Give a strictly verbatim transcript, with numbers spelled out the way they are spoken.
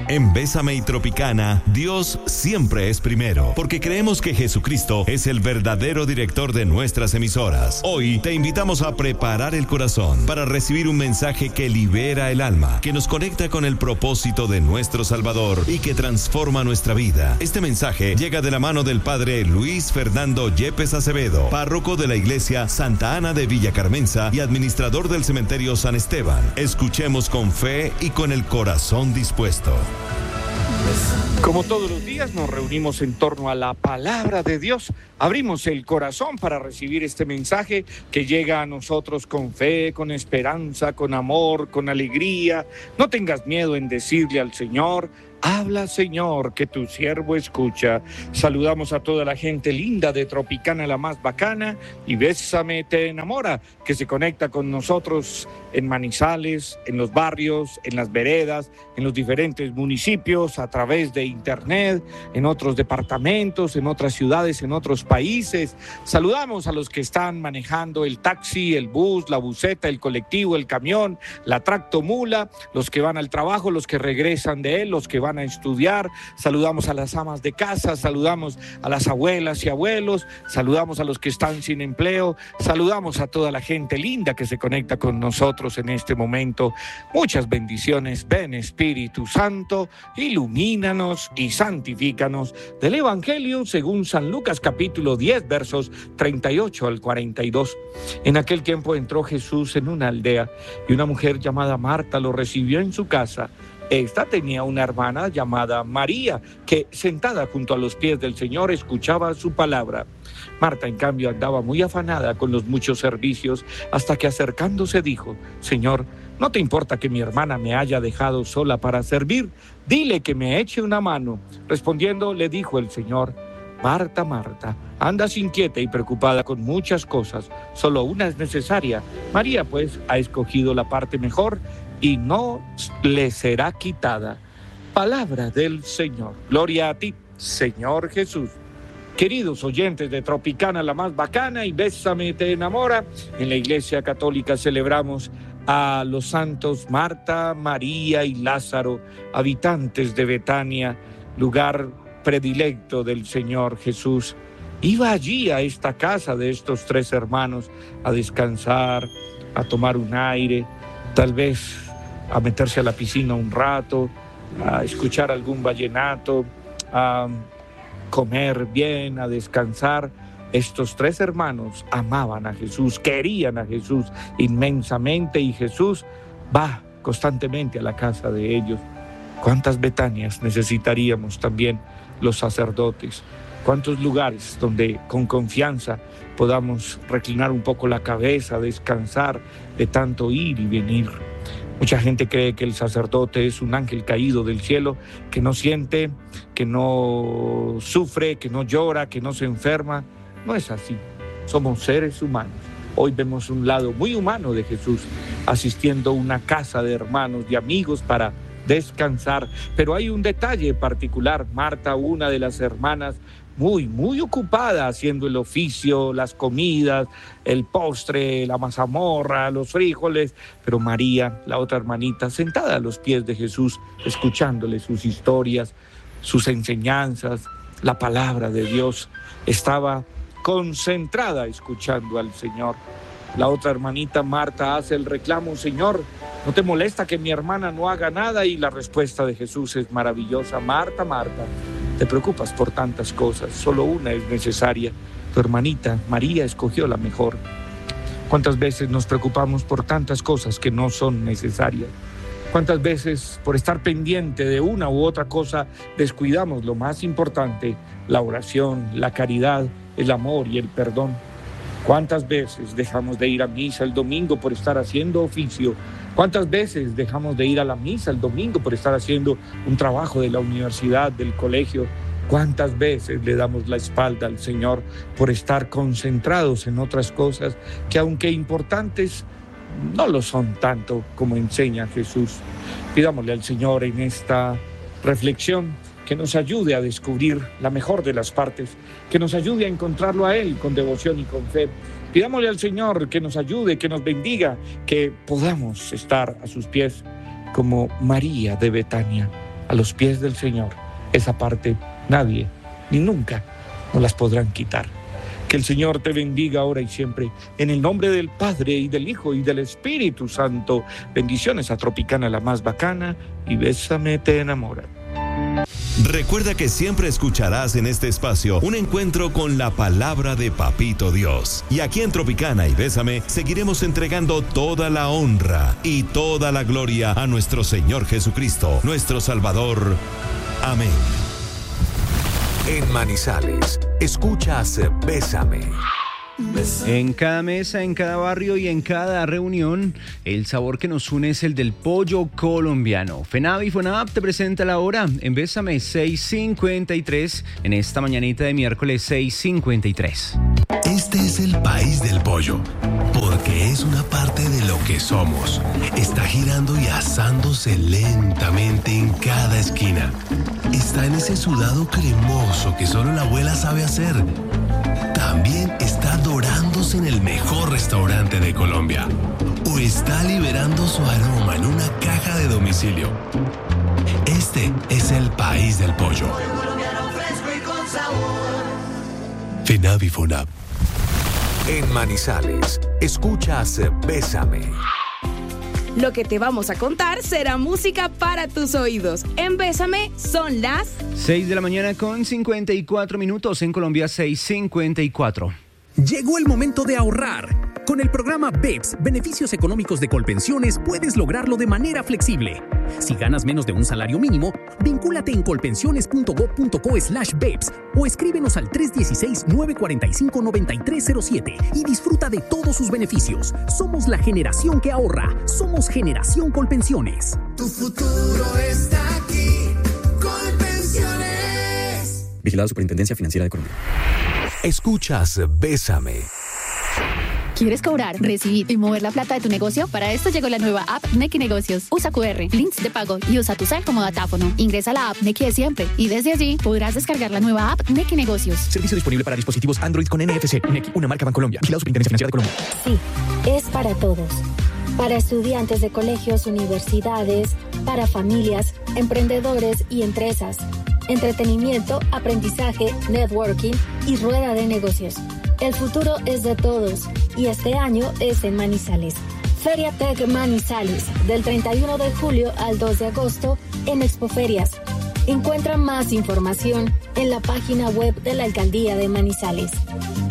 En Bésame y Tropicana, Dios siempre es primero, porque creemos que Jesucristo es el verdadero director de nuestras emisoras. Hoy te invitamos a preparar el corazón para recibir un mensaje que libera el alma, que nos conecta con el propósito de nuestro Salvador y que transforma nuestra vida. Este mensaje llega de la mano del Padre Luis Fernando Yepes Acevedo, párroco de la Iglesia Santa Ana de Villa Carmenza y administrador del Cementerio San Esteban. Escuchemos con fe y con el corazón dispuesto. Como todos los días nos reunimos en torno a la palabra de Dios, abrimos el corazón para recibir este mensaje que llega a nosotros con fe, con esperanza, con amor, con alegría. No tengas miedo en decirle al Señor: habla, Señor, que tu siervo escucha. Saludamos a toda la gente linda de Tropicana, la más bacana, y Bésame te enamora, que se conecta con nosotros en Manizales, en los barrios, en las veredas, en los diferentes municipios, a través de internet, en otros departamentos, en otras ciudades, en otros países. Saludamos a los que están manejando el taxi, el bus, la buseta, el colectivo, el camión, la tractomula, los que van al trabajo, los que regresan de él, los que van van a estudiar. Saludamos a las amas de casa, saludamos a las abuelas y abuelos, saludamos a los que están sin empleo, saludamos a toda la gente linda que se conecta con nosotros en este momento. Muchas bendiciones. Ven, Espíritu Santo, ilumínanos y santifícanos. Del Evangelio según San Lucas, capítulo diez, versos treinta y ocho al cuarenta y dos. En aquel tiempo entró Jesús en una aldea y una mujer llamada Marta lo recibió en su casa. Esta tenía una hermana llamada María, que sentada junto a los pies del Señor escuchaba su palabra. Marta, en cambio, andaba muy afanada con los muchos servicios, hasta que acercándose dijo: Señor, ¿no te importa que mi hermana me haya dejado sola para servir? Dile que me eche una mano. Respondiendo, le dijo el Señor: Marta, Marta, andas inquieta y preocupada con muchas cosas, solo una es necesaria. María, pues, ha escogido la parte mejor y no le será quitada. Palabra del Señor. Gloria a ti, Señor Jesús. Queridos oyentes de Tropicana, la más bacana, y Bésame te enamora, en la Iglesia Católica celebramos a los santos Marta, María y Lázaro, habitantes de Betania, lugar predilecto del Señor Jesús. Iba allí a esta casa de estos tres hermanos a descansar, a tomar un aire, tal vez a meterse a la piscina un rato, a escuchar algún vallenato, a comer bien, a descansar. Estos tres hermanos amaban a Jesús, querían a Jesús inmensamente, y Jesús va constantemente a la casa de ellos. ¿Cuántas Betanias necesitaríamos también los sacerdotes? ¿Cuántos lugares donde con confianza podamos reclinar un poco la cabeza, descansar de tanto ir y venir? Mucha gente cree que el sacerdote es un ángel caído del cielo, que no siente, que no sufre, que no llora, que no se enferma. No es así. Somos seres humanos. Hoy vemos un lado muy humano de Jesús, asistiendo a una casa de hermanos y amigos para descansar. Pero hay un detalle particular. Marta, una de las hermanas, muy, muy ocupada haciendo el oficio, las comidas, el postre, la mazamorra, los frijoles. Pero María, la otra hermanita, sentada a los pies de Jesús, escuchándole sus historias, sus enseñanzas, la palabra de Dios, estaba concentrada escuchando al Señor. La otra hermanita, Marta, hace el reclamo: Señor, ¿no te molesta que mi hermana no haga nada? Y la respuesta de Jesús es maravillosa: Marta, Marta, te preocupas por tantas cosas, solo una es necesaria. Tu hermanita María escogió la mejor. ¿Cuántas veces nos preocupamos por tantas cosas que no son necesarias? ¿Cuántas veces por estar pendiente de una u otra cosa descuidamos lo más importante: la oración, la caridad, el amor y el perdón? ¿Cuántas veces dejamos de ir a misa el domingo por estar haciendo oficio? ¿Cuántas veces dejamos de ir a la misa el domingo por estar haciendo un trabajo de la universidad, del colegio? ¿Cuántas veces le damos la espalda al Señor por estar concentrados en otras cosas que, aunque importantes, no lo son tanto como enseña Jesús? Pidámosle al Señor en esta reflexión que nos ayude a descubrir la mejor de las partes, que nos ayude a encontrarlo a Él con devoción y con fe. Pidámosle al Señor que nos ayude, que nos bendiga, que podamos estar a sus pies como María de Betania. a los pies del Señor. Esa parte nadie, ni nunca, nos las podrán quitar. Que el Señor te bendiga ahora y siempre, en el nombre del Padre, y del Hijo, y del Espíritu Santo. Bendiciones a Tropicana, la más bacana, y Bésame te enamora. Recuerda que siempre escucharás en este espacio un encuentro con la palabra de Papito Dios. Y aquí en Tropicana y Bésame seguiremos entregando toda la honra y toda la gloria a nuestro Señor Jesucristo, nuestro Salvador. Amén. En Manizales, escuchas Bésame. En cada mesa, en cada barrio y en cada reunión, el sabor que nos une es el del pollo colombiano. FENAV y FONAP te presenta la hora en Bésame seis cincuenta y tres, en esta mañanita de miércoles seis cincuenta y tres. Este es el país del pollo, porque es una parte de lo que somos. Está girando y asándose lentamente en cada esquina. Está en ese sudado cremoso que solo la abuela sabe hacer. También está dorándose en el mejor restaurante de Colombia. O está liberando su aroma en una caja de domicilio. Este es el país del pollo. FENAV y FONAP. En Manizales, escuchas Bésame. Lo que te vamos a contar será música para tus oídos. En Bésame son las seis de la mañana con cincuenta y cuatro minutos, en Colombia seis cincuenta y cuatro. Llegó el momento de ahorrar. Con el programa B E P S, Beneficios Económicos de Colpensiones, puedes lograrlo de manera flexible. Si ganas menos de un salario mínimo, vincúlate en colpensiones.gov.co slash B E P S o escríbenos al tres uno seis, nueve cuatro cinco, nueve tres cero siete y disfruta de todos sus beneficios. Somos la generación que ahorra. Somos Generación Colpensiones. Tu futuro está aquí. Colpensiones. Vigilado Superintendencia Financiera de Colombia. Escuchas Bésame. ¿Quieres cobrar, recibir y mover la plata de tu negocio? Para esto llegó la nueva app Nequi Negocios. Usa cu erre, links de pago y usa tu cel como datáfono. Ingresa a la app Nequi de siempre y desde allí podrás descargar la nueva app Nequi Negocios. Servicio disponible para dispositivos Android con N F C. Nequi, una marca Bancolombia. Vigilado Superintendencia Financiera de Colombia. Sí, es para todos. Para estudiantes de colegios, universidades, para familias, emprendedores y empresas. Entretenimiento, aprendizaje, networking y rueda de negocios. El futuro es de todos y este año es en Manizales. Feria Tech Manizales, del treinta y uno de julio al dos de agosto en Expoferias. Encuentra más información en la página web de la Alcaldía de Manizales.